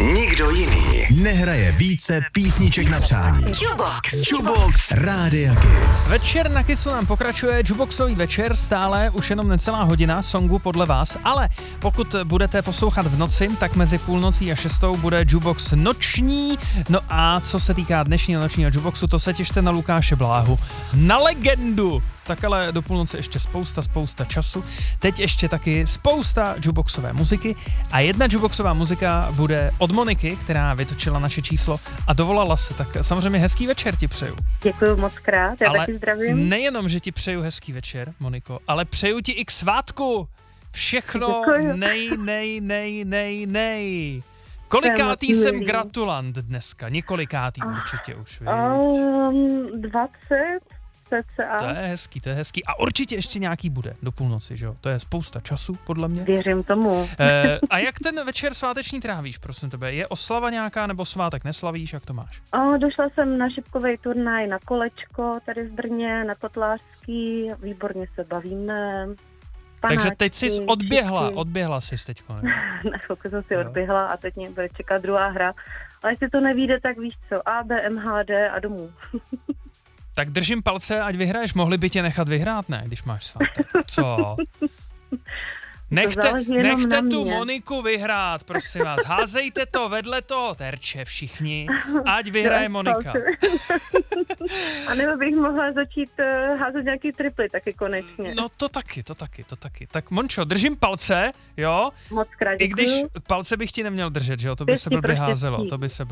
Nikdo jiný nehraje více písniček na přání. Jukebox Rádia Kiss. Večer na Kissu nám pokračuje, Jukeboxový večer, stále už jenom necelá hodina songu podle vás, ale pokud budete poslouchat v noci, tak mezi půlnocí a 6 bude Jukebox noční. No a co se týká dnešního nočního Jukeboxu, to se těšte na Lukáše Bláhu, na legendu. Tak ale do půlnoci ještě spousta času. Teď ještě taky spousta jukeboxové muziky a jedna jukeboxová muzika bude od Moniky, která vytočila naše číslo a dovolala se. Tak samozřejmě hezký večer ti přeju. Děkuju moc krát, já taky zdravím. Nejenom, že ti přeju hezký večer, Moniko, ale přeju ti i k svátku. Všechno nej. Kolikátý jsem gratulant dneska? Několikátý určitě už, víš? 20. To je hezký. A určitě ještě nějaký bude do půlnoci, že jo? To je spousta času, podle mě. Věřím tomu. A jak ten večer sváteční trávíš, prosím tebe? Je oslava nějaká, nebo svátek neslavíš? Jak to máš? Došla jsem na šipkový turnaj na kolečko tady v Brně, na Kotlářský. Výborně se bavíme. Panáčky, takže teď jsi odběhla jsi teďko. Na chvilku jsem si odběhla a teď mě bude čekat druhá hra. Ale jestli to nevíde, tak víš co, A, B, M, H, D a domů. Tak držím palce, ať vyhraješ. Mohli by tě nechat vyhrát, ne, když máš svátek. Co? Nechte tu Moniku vyhrát, prosím vás. Házejte to vedle toho terče všichni, ať vyhraje Monika. A nebo bych mohla začít házet nějaký triply taky konečně. No to taky. Tak Mončo, držím palce, jo? Moc krát děkuju. I když palce bych ti neměl držet, že jo? To by se blbě házelo.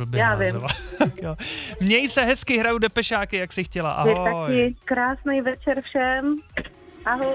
Měj se hezky, hraju Depešáky, jak jsi chtěla. Ahoj. Taky krásný večer všem. Ahoj.